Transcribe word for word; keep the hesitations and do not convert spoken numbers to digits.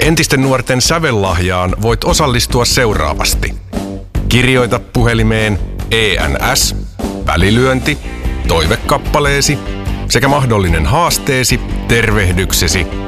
Entisten nuorten sävellahjaan voit osallistua seuraavasti. Kirjoita puhelimeen E N S, välilyönti, toivekappaleesi sekä mahdollinen haasteesi, tervehdyksesi